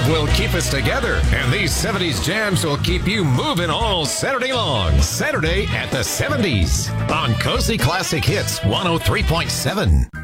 Love will keep us together, and these 70s jams will keep you moving all Saturday long. Saturday at the 70s on Cozy Classic Hits 103.7.